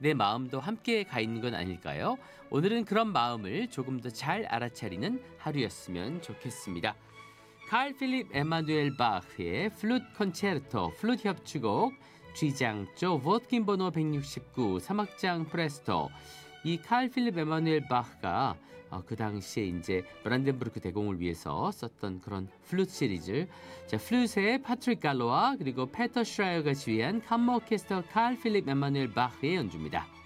내 마음도 함께 가 있는 건 아닐까요? 오늘은 그런 마음을 조금 더 잘 알아차리는 하루였으면 좋겠습니다. 칼 필립 에마누엘 바흐의 플루트 콘체르토 플루트 협주곡 G장조 보트킨 번호 169 3악장 프레스토. 이 칼 필립 에마누엘 바흐가 그 당시에 이제 브란덴부르크 대공을 위해서 썼던 그런 플루트 시리즈. 자, 플루트의 파트릭 갈로와 그리고 페터 슈라이어가 지휘한 캄머 오케스트라 칼 필립 에마누엘 바흐의 연주입니다.